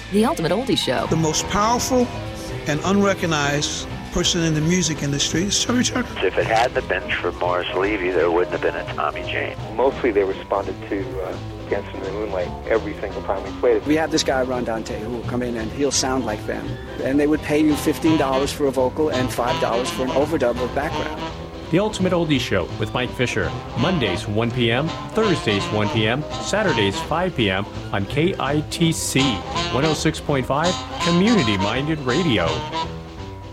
The Ultimate Oldie Show. The most powerful and unrecognized person in the music industry is Chubby Checker. If it hadn't been for Morris Levy, there wouldn't have been a Tommy Jane. Mostly they responded to Dancing in the Moonlight every single time we played it. We have this guy, Ron Dante, who will come in and he'll sound like them. And they would pay you $15 for a vocal and $5 for an overdub of background. The Ultimate Oldie Show with Mike Fisher. Mondays 1 p.m., Thursdays 1 p.m., Saturdays 5 p.m. on KITC 106.5 Community Minded Radio.